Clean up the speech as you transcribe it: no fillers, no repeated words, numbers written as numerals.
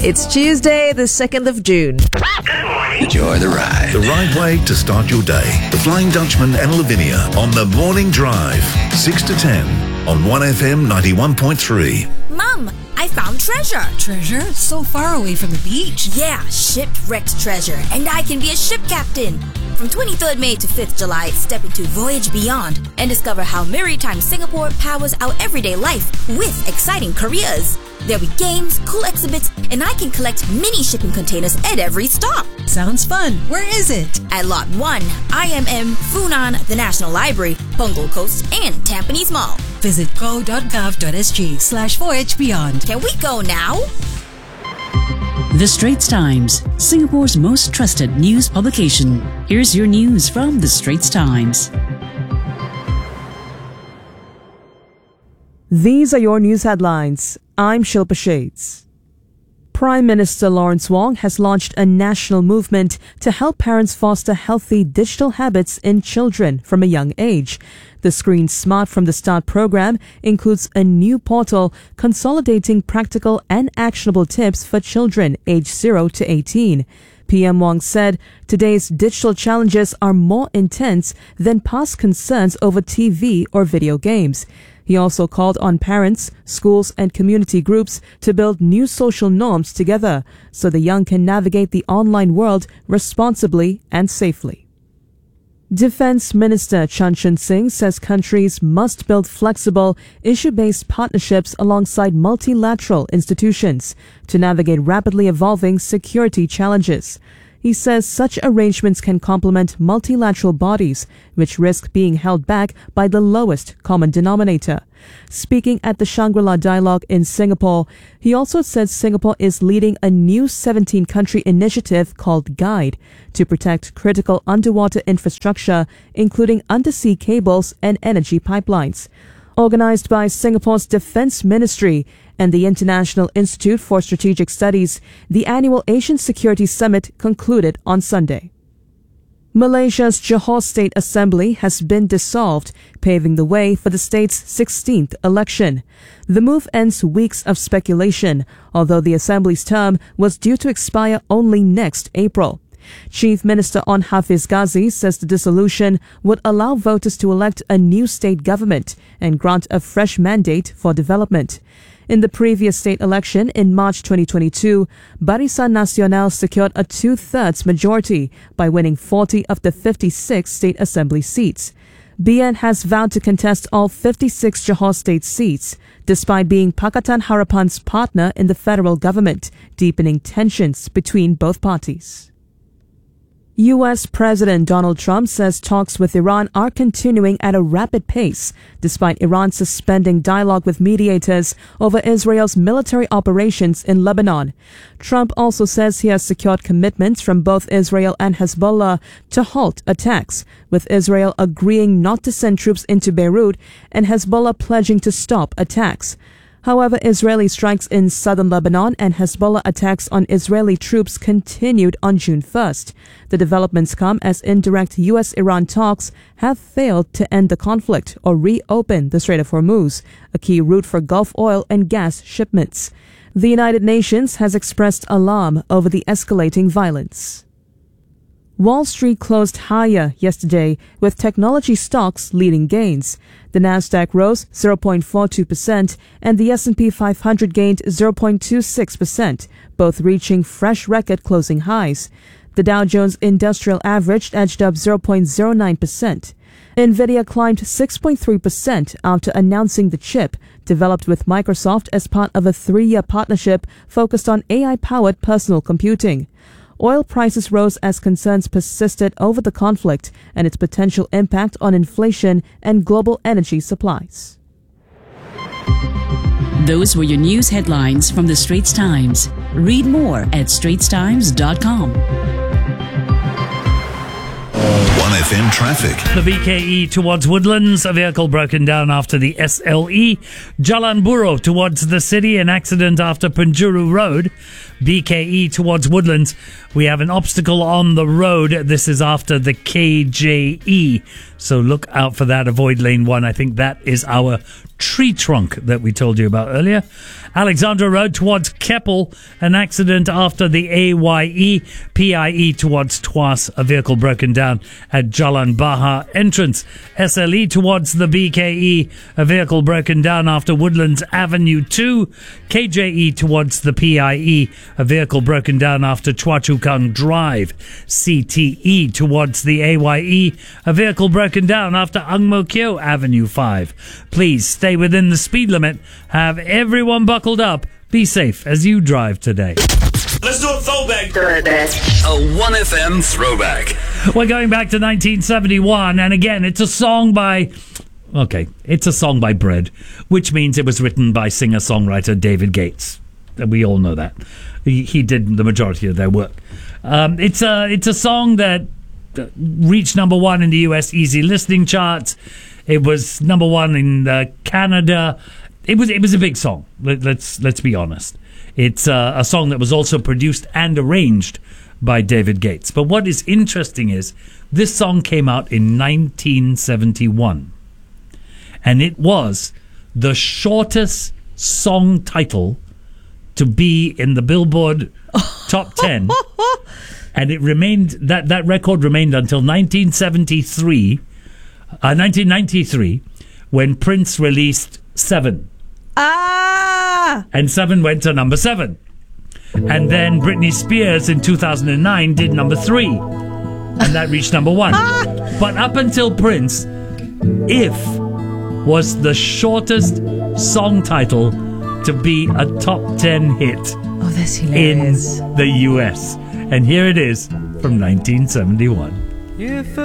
It's Tuesday, the 2nd of June. Enjoy the ride. The right way to start your day. The Flying Dutchman and Lavinia on the Morning Drive. 6 to 10 on 1FM 91.3. Mom, I found treasure. Treasure? So far away from the beach. Yeah, shipwrecked treasure. And I can be a ship captain. From 23rd May to 5th July, step into Voyage Beyond and discover how Maritime Singapore powers our everyday life with exciting careers. There'll be games, cool exhibits, and I can collect mini shipping containers at every stop. Sounds fun. Where is it? At Lot 1, IMM, Funan, the National Library, Punggol Coast, and Tampines Mall. Visit go.gov.sg/voyagebeyond. Can we go now? The Straits Times, Singapore's most trusted news publication. Here's your news from The Straits Times. These are your news headlines. I'm Shilpa Shades. Prime Minister Lawrence Wong has launched a national movement to help parents foster healthy digital habits in children from a young age. The Screen Smart from the Start program includes a new portal consolidating practical and actionable tips for children aged 0 to 18. PM Wong said today's digital challenges are more intense than past concerns over TV or video games. He also called on parents, schools, and community groups to build new social norms together so the young can navigate the online world responsibly and safely. Defense Minister Chan Chun Sing says countries must build flexible, issue-based partnerships alongside multilateral institutions to navigate rapidly evolving security challenges. He says such arrangements can complement multilateral bodies, which risk being held back by the lowest common denominator. Speaking at the Shangri-La Dialogue in Singapore, he also said Singapore is leading a new 17-country initiative called GUIDE to protect critical underwater infrastructure, including undersea cables and energy pipelines. Organized by Singapore's Defense Ministry and the International Institute for Strategic Studies, the annual Asian Security Summit concluded on Sunday. Malaysia's Johor State Assembly has been dissolved, paving the way for the state's 16th election. The move ends weeks of speculation, although the Assembly's term was due to expire only next April. Chief Minister On Hafiz Ghazi says the dissolution would allow voters to elect a new state government and grant a fresh mandate for development. In the previous state election in March 2022, Barisan Nasional secured a 2/3 majority by winning 40 of the 56 state assembly seats. BN has vowed to contest all 56 Johor state seats, despite being Pakatan Harapan's partner in the federal government, deepening tensions between both parties. U.S. President Donald Trump says talks with Iran are continuing at a rapid pace, despite Iran suspending dialogue with mediators over Israel's military operations in Lebanon. Trump also says he has secured commitments from both Israel and Hezbollah to halt attacks, with Israel agreeing not to send troops into Beirut and Hezbollah pledging to stop attacks. However, Israeli strikes in southern Lebanon and Hezbollah attacks on Israeli troops continued on June 1st. The developments come as indirect U.S.-Iran talks have failed to end the conflict or reopen the Strait of Hormuz, a key route for Gulf oil and gas shipments. The United Nations has expressed alarm over the escalating violence. Wall Street closed higher yesterday, with technology stocks leading gains. The Nasdaq rose 0.42% and the S&P 500 gained 0.26%, both reaching fresh record closing highs. The Dow Jones Industrial Average edged up 0.09%. Nvidia climbed 6.3% after announcing the chip, developed with Microsoft as part of a 3-year partnership focused on AI-powered personal computing. Oil prices rose as concerns persisted over the conflict and its potential impact on inflation and global energy supplies. Those were your news headlines from The Straits Times. Read more at straitstimes.com. 1FM traffic. The BKE towards Woodlands, a vehicle broken down after the SLE. Jalan Buroh towards the city, an accident after Penjuru Road. BKE towards Woodlands, we have an obstacle on the road. This is after the KJE. So look out for that. Avoid lane 1. I think that is our tree trunk that we told you about earlier. Alexandra Road towards Keppel, an accident after the AYE. PIE towards Tuas, a vehicle broken down at Jalan Bahar entrance. SLE towards the BKE, a vehicle broken down after Woodlands Avenue 2. KJE towards the PIE, a vehicle broken down after Chua Chu Kang Drive. CTE towards the AYE, a vehicle broken down after Ang Mo Kio Avenue 5. Please stay within the speed limit. Have everyone buckled up. Be safe as you drive today. Let's do a throwback. A 1FM throwback. We're going back to 1971, and again, it's a song by... Okay, it's a song by Bread, which means it was written by singer-songwriter David Gates. We all know that. He did the majority of their work. It's a song that reached number 1 in the US easy listening charts. It was number 1 in Canada. It was a big song. Let's be honest. It's a song that was also produced and arranged by David Gates. But what is interesting is this song came out in 1971, and it was the shortest song title to be in the Billboard Top 10, and it remained that record remained until 1993. 1993, when Prince released 7. And 7 went to number 7. And then Britney Spears in 2009 did number 3. And that reached number 1. But up until Prince, If was the shortest song title to be a top 10 hit that's hilarious. in the US. And here it is from 1971.